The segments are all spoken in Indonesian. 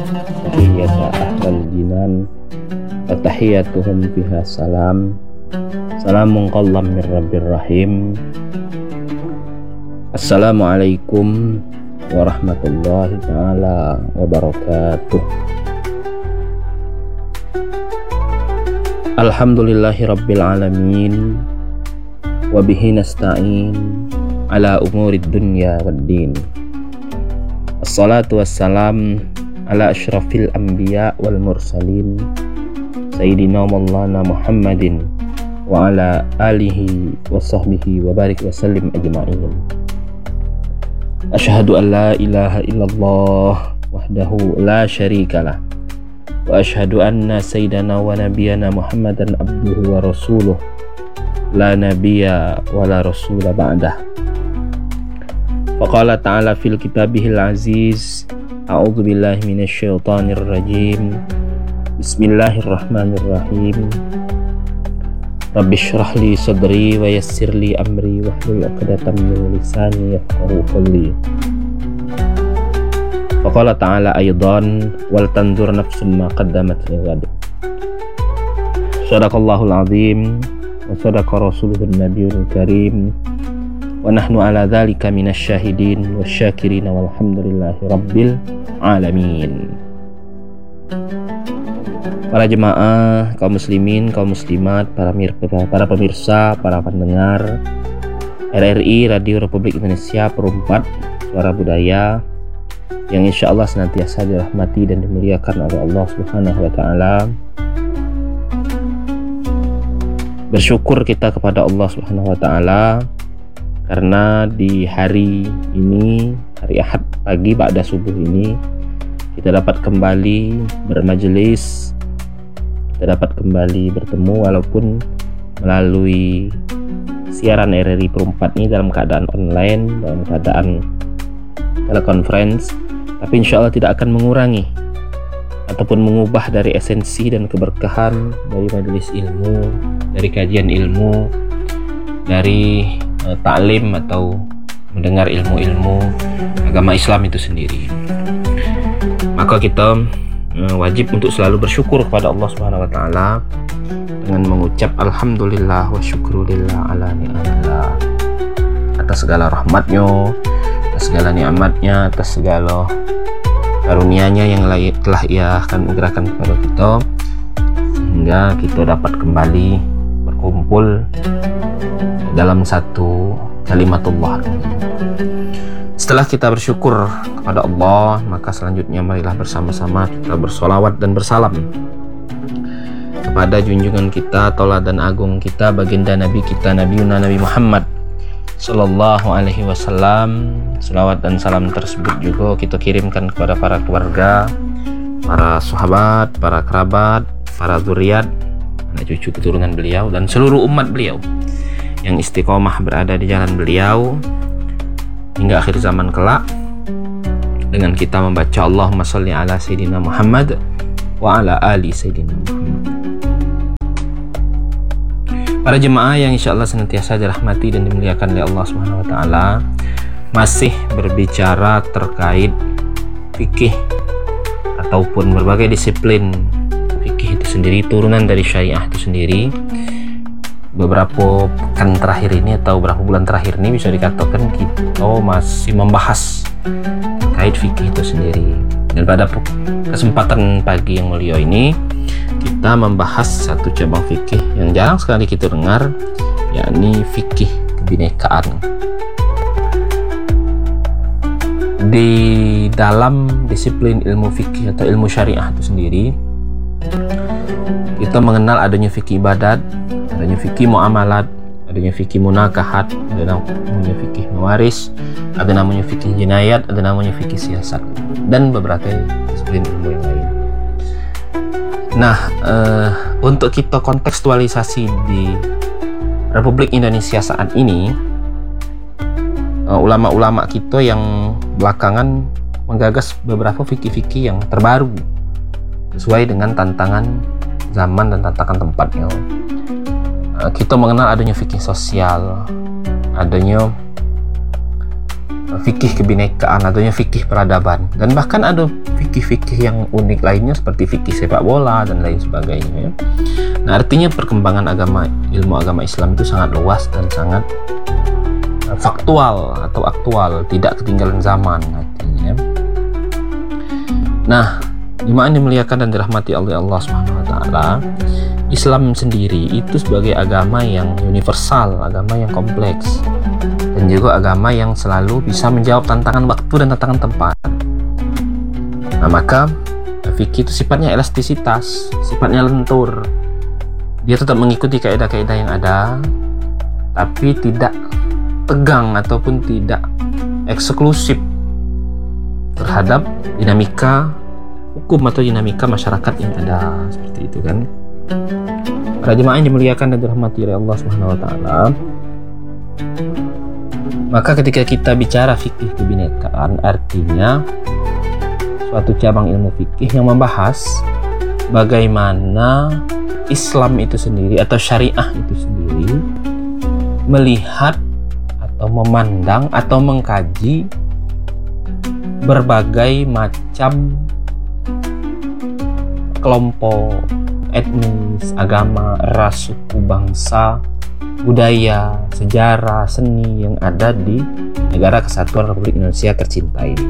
tahiyyata ahlal jinan wa tahiyyatuhum fiha salam. Salamun qawlan min rabbir rahim. Assalamualaikum warahmatullahi ta'ala wabarakatuh. Alhamdulillahi rabbil alamin, wabihi nasta'in ala umurid dunya waddin. Assalatu wassalam ala ashrafil anbiya wal mursalin Sayyidina Maulana Muhammadin wa ala alihi wa sahbihi wa barik wa sallim ajma'in. Asyhadu an la ilaha illallah wahdahu la syarikalah wa asyhadu anna sayyidana wa nabiyana Muhammadan abduhu wa rasuluh la nabiyya wa la rasula ba'dah. Faqala ta'ala fil kitabihil aziz, a'udzu billahi minasyaitonir rajim. Bismillahirrahmanirrahim. Rabbi shrah li sadri wa yassir li amri wahlul 'uqdatam min lisani yafqahu qawli. Faqala ta'ala aidan wal tanzur nafsum ma qaddamat lighad. Shadaqallahul azim wa sadaqa rasuluhun nabiyul karim wa nahnu ala dzalika minasyahidin wasyakirin walhamdulillahi rabbil alamin. Para jemaah, kaum muslimin, kaum muslimat, para pemirsa, para pendengar RRI Radio Republik Indonesia Perumpat Suara Budaya yang insya Allah senantiasa dirahmati dan dimuliakan oleh Allah Subhanahu wa Ta'ala. Bersyukur kita kepada Allah Subhanahu wa Ta'ala karena di hari ini, hari Ahad pagi ba'da subuh ini, kita dapat kembali bermajelis, kita dapat kembali bertemu walaupun melalui siaran RRI Perumpat ini dalam keadaan online, dalam keadaan telekonferensi, tapi insya Allah tidak akan mengurangi ataupun mengubah dari esensi dan keberkahan dari majelis ilmu, dari kajian ilmu, dari taklim atau mendengar ilmu-ilmu agama Islam itu sendiri. Maka kita wajib untuk selalu bersyukur kepada Allah Subhanahu wa Ta'ala dengan mengucap alhamdulillah wa syukrulillah ala ni'matillah, atas segala rahmatnya, atas segala nikmatnya, atas segala karunia-Nya yang telah Ia akan anugerahkan kepada kita, sehingga kita dapat kembali berkumpul dalam satu kalimatullah. Setelah kita bersyukur kepada Allah, maka selanjutnya marilah bersama-sama kita bersolawat dan bersalam kepada junjungan kita, tauladan agung kita, baginda Nabi kita, Nabi Muhammad Sallallahu Alaihi Wasallam. Selawat dan salam tersebut juga kita kirimkan kepada para keluarga, para sahabat, para kerabat, para zuriat, anak cucu keturunan beliau, dan seluruh umat beliau yang istiqomah berada di jalan beliau hingga akhir zaman kelak, dengan kita membaca Allahumma sholli ala Sayyidina Muhammad wa ala ali Sayyidina Muhammad. Para jemaah yang insya Allah senantiasa dirahmati dan dimuliakan oleh Allah Subhanahu wa Ta'ala, masih berbicara terkait fikih ataupun berbagai disiplin fikih itu sendiri, turunan dari syariah itu sendiri. Beberapa pekan terakhir ini atau beberapa bulan terakhir ini bisa dikatakan kita masih membahas terkait fikih itu sendiri. Dan pada kesempatan pagi yang mulia ini kita membahas satu cabang fikih yang jarang sekali kita dengar, yakni fikih kebinekaan. Di dalam disiplin ilmu fikih atau ilmu syariah itu sendiri, kita mengenal adanya fikih ibadat, adanya fikih muamalat, adanya fikih munakahat, ada namanya fikih mawaris, ada namanya fikih jinayat, ada namanya fikih siasat, dan beberapa disiplin ilmu yang lain. Nah, untuk kita kontekstualisasi di Republik Indonesia saat ini, ulama-ulama kita yang belakangan menggagas beberapa fikih-fikih yang terbaru sesuai dengan tantangan zaman dan tantangan tempatnya. Kita mengenal adanya fikih sosial, adanya fikih kebinekaan atau fikih peradaban, dan bahkan ada fikih-fikih yang unik lainnya seperti fikih sepak bola dan lain sebagainya. Nah, artinya perkembangan ilmu agama Islam itu sangat luas dan sangat faktual atau aktual, tidak ketinggalan zaman artinya. Nah, jemaah yang dimuliakan dan dirahmati oleh Allah Subhanahu wa taala, Islam sendiri itu sebagai agama yang universal, agama yang kompleks, dan juga agama yang selalu bisa menjawab tantangan waktu dan tantangan tempat. Nah, maka fikih itu sifatnya elastisitas, sifatnya lentur. Dia tetap mengikuti kaidah-kaidah yang ada, tapi tidak tegang ataupun tidak eksklusif terhadap dinamika hukum atau dinamika masyarakat yang ada, seperti itu kan. Para jemaah yang dimuliakan dan dirahmati oleh Allah Subhanahu wa taala, maka ketika kita bicara fikih kebinekaan, artinya suatu cabang ilmu fikih yang membahas bagaimana Islam itu sendiri atau syariah itu sendiri melihat atau memandang atau mengkaji berbagai macam kelompok, etnis, agama, ras, suku, bangsa, budaya, sejarah, seni yang ada di Negara Kesatuan Republik Indonesia tercinta ini.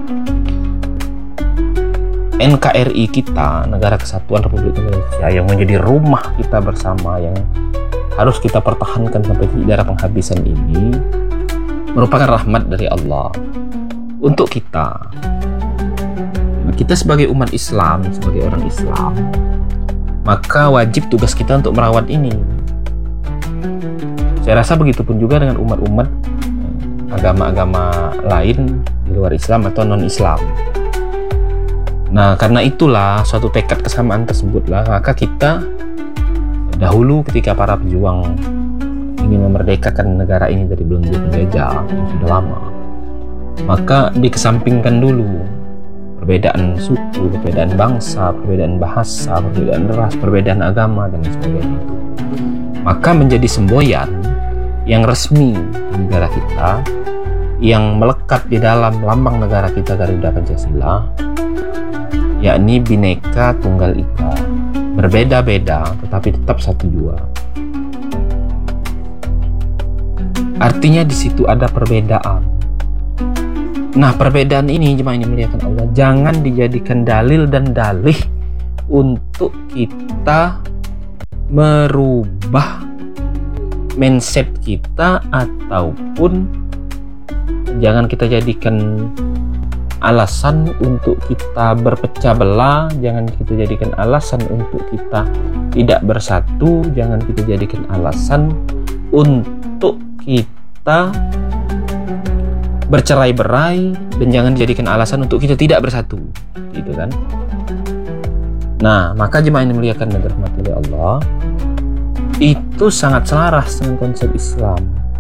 NKRI kita, Negara Kesatuan Republik Indonesia, yang menjadi rumah kita bersama, yang harus kita pertahankan sampai tidak penghabisan ini, merupakan rahmat dari Allah untuk kita. Kita sebagai umat Islam, sebagai orang Islam, maka wajib tugas kita untuk merawat ini. Saya rasa begitu pun juga dengan umat-umat agama-agama lain di luar Islam atau non-Islam. Nah, karena itulah suatu tekad kesamaan tersebutlah, maka kita dahulu ketika para pejuang ingin memerdekakan negara ini dari belenggu penjajah yang sudah lama, maka dikesampingkan dulu perbedaan suku, perbedaan bangsa, perbedaan bahasa, perbedaan ras, perbedaan agama, dan sebagainya itu. Maka menjadi semboyan yang resmi di negara kita, yang melekat di dalam lambang negara kita Garuda Pancasila, yakni Bhinneka Tunggal Ika, berbeda-beda tetapi tetap satu jua. Artinya di situ ada perbedaan. Nah, perbedaan ini, jemaah yang dimuliakan Allah, jangan dijadikan dalil dan dalih untuk kita merubah mindset kita, ataupun jangan kita jadikan alasan untuk kita berpecah belah, jangan kita jadikan alasan untuk kita tidak bersatu, jangan kita jadikan alasan untuk kita bercerai-berai, dan jangan dijadikan alasan untuk kita tidak bersatu, gitu kan. Nah, maka jemaah yang dimuliakan dan dirahmati oleh Allah, itu sangat selaras dengan konsep Islam.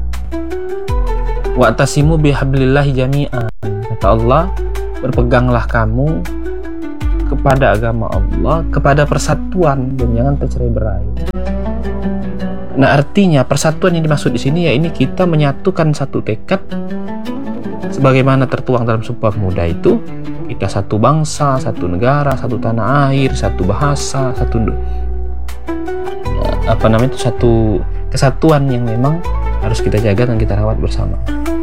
Wa'tasimu bihablillahi jami'an, kata Allah, berpeganglah kamu kepada agama Allah, kepada persatuan, dan jangan tercerai-berai. Nah, artinya persatuan yang dimaksud di sini ya ini kita menyatukan satu tekad sebagaimana tertuang dalam Sumpah Pemuda itu, kita satu bangsa, satu negara, satu tanah air, satu bahasa, satu satu kesatuan yang memang harus kita jaga dan kita rawat bersama.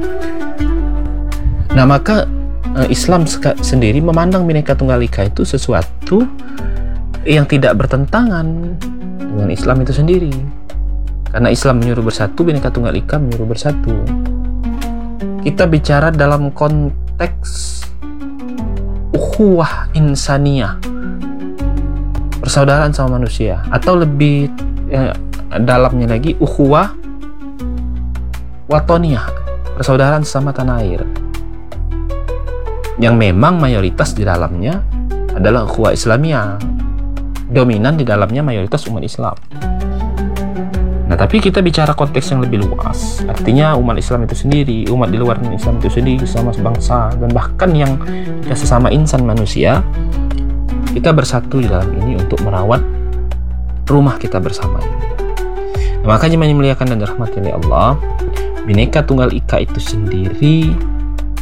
Nah, maka Islam sendiri memandang Bhinneka Tunggal Ika itu sesuatu yang tidak bertentangan dengan Islam itu sendiri. Karena Islam menyuruh bersatu, Bhinneka Tunggal Ika menyuruh bersatu. Kita bicara dalam konteks ukhuwah insaniyah, persaudaraan sama manusia, atau lebih dalamnya lagi ukhuwah watoniyah, persaudaraan sama tanah air, yang memang mayoritas di dalamnya adalah ukhuwah Islamiyah, dominan di dalamnya mayoritas umat Islam. Nah, tapi kita bicara konteks yang lebih luas, artinya umat Islam itu sendiri, umat di luar Islam itu sendiri, sama sebangsa, dan bahkan yang sesama insan manusia, kita bersatu di dalam ini untuk merawat rumah kita bersama ini. Nah, makanya memuliakan dan dirahmati oleh Allah, Bhinneka Tunggal Ika itu sendiri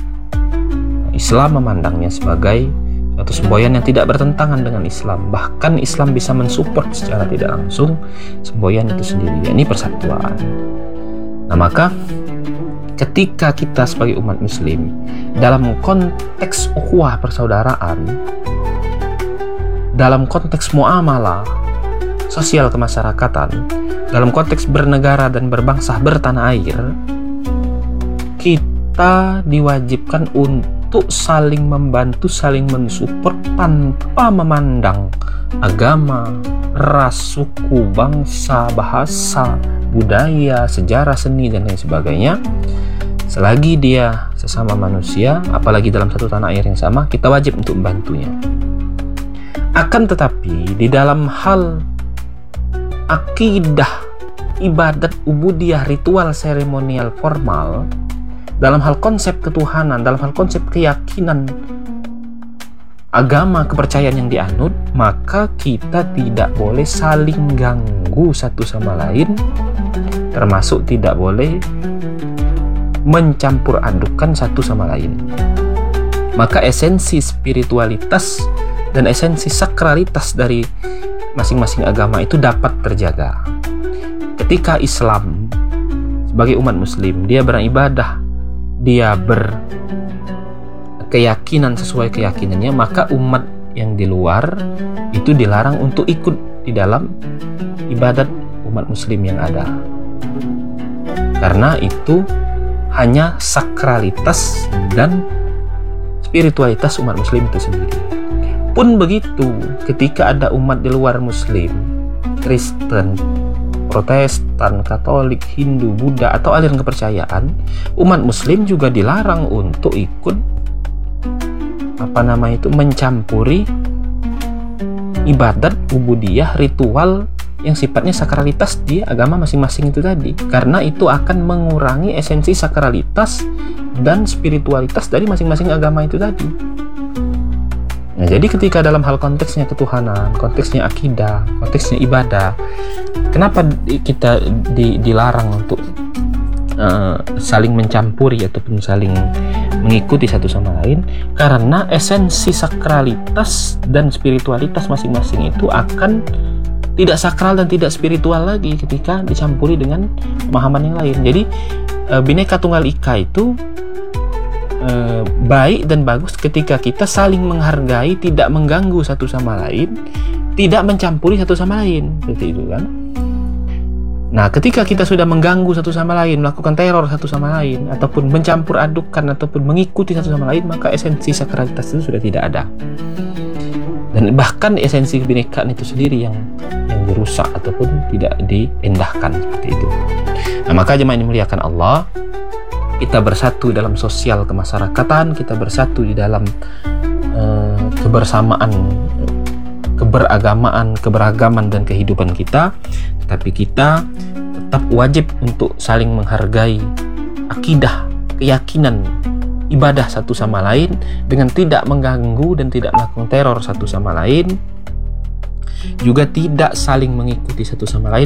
Islam memandangnya sebagai suatu semboyan yang tidak bertentangan dengan Islam. Bahkan Islam bisa mensupport secara tidak langsung semboyan itu sendiri, yakni persatuan. Nah, maka ketika kita sebagai umat muslim dalam konteks ukhuwah persaudaraan, dalam konteks muamalah sosial kemasyarakatan, dalam konteks bernegara dan berbangsa bertanah air, kita diwajibkan untuk saling membantu, saling mensupport tanpa memandang agama, ras, suku, bangsa, bahasa, budaya, sejarah, seni, dan lain sebagainya. Selagi dia sesama manusia, apalagi dalam satu tanah air yang sama, kita wajib untuk membantunya. Akan tetapi di dalam hal akidah, ibadat, ubudiyah, ritual, seremonial, formal, dalam hal konsep ketuhanan, dalam hal konsep keyakinan agama, kepercayaan yang dianut, maka kita tidak boleh saling ganggu satu sama lain, termasuk tidak boleh mencampur adukan satu sama lain. Maka esensi spiritualitas dan esensi sakralitas dari masing-masing agama itu dapat terjaga. Ketika Islam sebagai umat muslim, dia beribadah, dia berkeyakinan sesuai keyakinannya, maka umat yang di luar itu dilarang untuk ikut di dalam ibadat umat muslim yang ada, karena itu hanya sakralitas dan spiritualitas umat muslim itu sendiri. Pun begitu, ketika ada umat di luar muslim, Kristen, Protestan, Katolik, Hindu, Buddha, atau aliran kepercayaan, umat muslim juga dilarang untuk ikut mencampuri ibadat, ubudiyah, ritual yang sifatnya sakralitas di agama masing-masing itu tadi, karena itu akan mengurangi esensi sakralitas dan spiritualitas dari masing-masing agama itu tadi. Nah, jadi ketika dalam hal konteksnya ketuhanan, konteksnya akidah, konteksnya ibadah, kenapa kita dilarang untuk saling mencampuri ataupun saling mengikuti satu sama lain? Karena esensi sakralitas dan spiritualitas masing-masing itu akan tidak sakral dan tidak spiritual lagi ketika dicampuri dengan pemahaman yang lain. Jadi Bhinneka Tunggal Ika itu baik dan bagus ketika kita saling menghargai, tidak mengganggu satu sama lain, tidak mencampuri satu sama lain, seperti itu kan. Nah, ketika kita sudah mengganggu satu sama lain, melakukan teror satu sama lain, ataupun mencampur adukan ataupun mengikuti satu sama lain, maka esensi sakralitas itu sudah tidak ada. Dan bahkan esensi kebinekaan itu sendiri yang dirusak ataupun tidak diindahkan, seperti itu. Nah, maka jemaah yang dimuliakan Allah, kita bersatu dalam sosial kemasyarakatan, kita bersatu di dalam kebersamaan, keberagamaan, keberagaman dan kehidupan kita, tetapi kita tetap wajib untuk saling menghargai akidah, keyakinan, ibadah satu sama lain dengan tidak mengganggu dan tidak melakukan teror satu sama lain, juga tidak saling mengikuti satu sama lain